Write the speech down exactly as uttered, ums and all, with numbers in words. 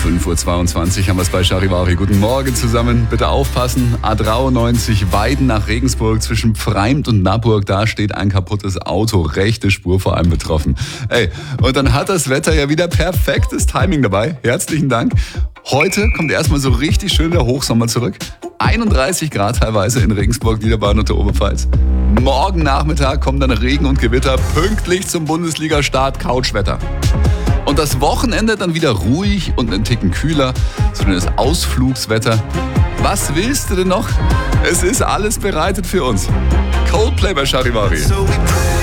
fünf Uhr zweiundzwanzig haben wir es bei Charivari. Guten Morgen zusammen. Bitte aufpassen. A dreiundneunzig Weiden nach Regensburg zwischen Pfreimt und Naburg. Da steht ein kaputtes Auto. Rechte Spur vor allem betroffen. Ey, und dann hat das Wetter ja wieder perfektes Timing dabei. Herzlichen Dank. Heute kommt erstmal so richtig schön der Hochsommer zurück. einunddreißig Grad teilweise in Regensburg, Niederbayern und der Oberpfalz. Morgen Nachmittag kommen dann Regen und Gewitter pünktlich zum Bundesliga-Start. Couchwetter. Und das Wochenende dann wieder ruhig und einen Ticken kühler, so das Ausflugswetter. Was willst du denn noch? Es ist alles bereitet für uns. Coldplay bei Charivari.